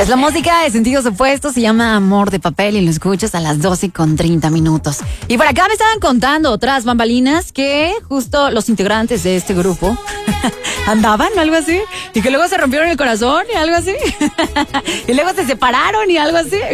Es la música de Sentidos Opuestos, se llama Amor de Papel y lo escuchas a las 12:30. Y por acá me estaban contando otras bambalinas que justo los integrantes de este grupo andaban, algo así, y que luego se rompieron el corazón y algo así, y luego se separaron y algo así.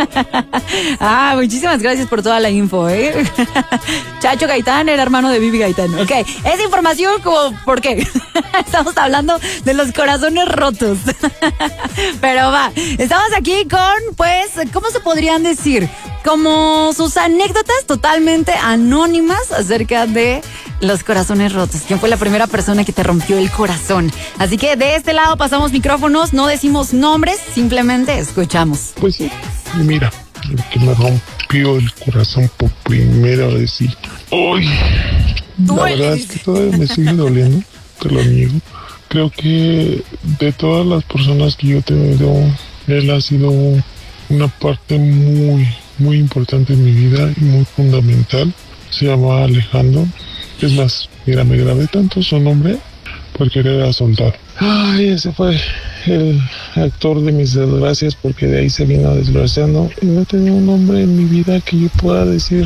Muchísimas gracias por toda la info, Chacho Gaitán era hermano de Vivi Gaitán. Ok, esa información como, ¿por qué? Estamos hablando de los corazones rotos. Pero va, estamos aquí con, pues, ¿cómo se podrían decir? Como sus anécdotas totalmente anónimas acerca de los corazones rotos. ¿Quién fue la primera persona que te rompió el corazón? Así que de este lado pasamos micrófonos, no decimos nombres, simplemente escuchamos. Pues sí, mira, el que me rompió el corazón por primera vez y... ¡Uy! La verdad es que todavía me sigue doliendo, te lo niego. Creo que de todas las personas que yo he tenido, él ha sido una parte muy, muy importante en mi vida y muy fundamental. Se llamaba Alejandro. Es más, mira, me grabé tanto su nombre porque era soldado. Ese fue el actor de mis desgracias, porque de ahí se vino desgraciando. Y no tenía un hombre en mi vida que yo pueda decir,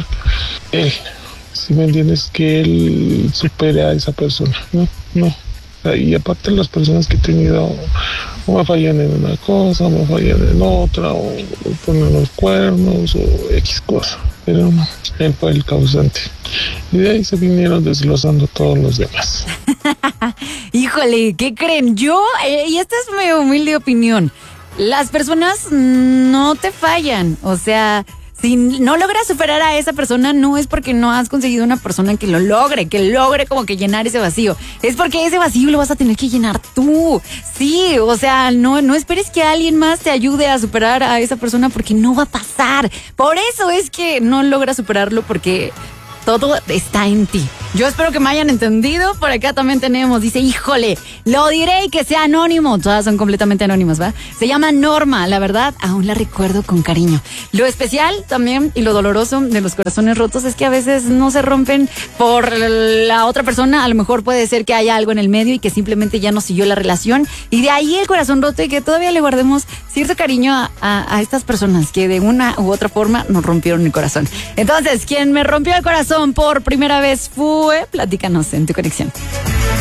si me entiendes, que él supere a esa persona. No. Y aparte las personas que he tenido o me fallan en una cosa, o me fallan en otra, o ponen los cuernos, o X cosa. Pero no, él fue el causante. Y de ahí se vinieron desglosando todos los demás. Híjole, ¿qué creen? Yo, y esta es mi humilde opinión, las personas no te fallan. O sea, si no logras superar a esa persona, no es porque no has conseguido una persona que logre como que llenar ese vacío. Es porque ese vacío lo vas a tener que llenar tú. Sí, o sea, no esperes que alguien más te ayude a superar a esa persona, porque no va a pasar. Por eso es que no logras superarlo, porque todo está en ti. Yo espero que me hayan entendido. Por acá también tenemos, dice, híjole, lo diré y que sea anónimo. Todas son completamente anónimas, ¿va? Se llama Norma, la verdad, aún la recuerdo con cariño. Lo especial también y lo doloroso de los corazones rotos es que a veces no se rompen por la otra persona. A lo mejor puede ser que haya algo en el medio y que simplemente ya no siguió la relación. Y de ahí el corazón roto, y que todavía le guardemos cierto cariño a estas personas que de una u otra forma nos rompieron el corazón. Entonces, quien me rompió el corazón por primera vez fue... Platícanos en tu conexión.